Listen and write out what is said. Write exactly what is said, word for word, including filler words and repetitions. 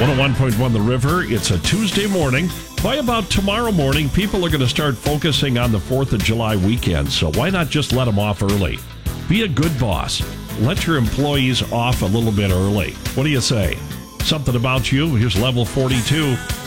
one oh one point one The River. It's a Tuesday morning. By about tomorrow morning, people are going to start focusing on the fourth of July weekend, so why not just let them off early? Be a good boss. Let your employees off a little bit early. What do you say? Something about you? Here's Level forty-two.